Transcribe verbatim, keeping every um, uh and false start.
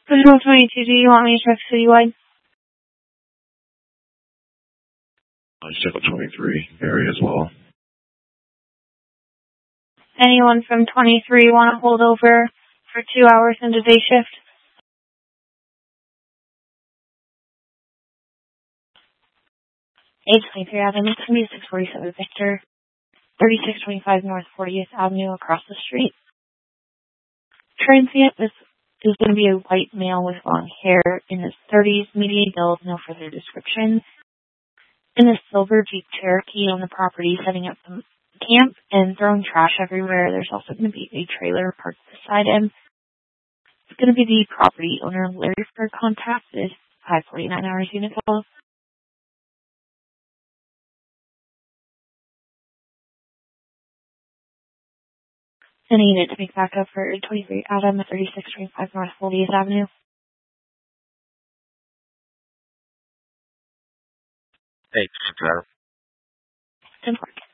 Visual twenty-two, do you want me to check citywide? Let's check out twenty-three area as well. Anyone from twenty-three want to hold over for two hours into day shift? eight twenty-three Avenue, seventy-six forty-seven Victor, thirty-six twenty-five North fortieth Avenue across the street. Transient is, is going to be a white male with long hair in his thirties, medium build, no further description. In a silver Jeep Cherokee on the property, setting up some camp and throwing trash everywhere. There's also going to be a trailer parked beside him. It's going to be the property owner, Larry, for contact. Is five forty-nine hours unit call. And a unit to make backup for twenty-three Adam at thirty-six twenty-five North fortieth Avenue. Hey, Adam. ten four.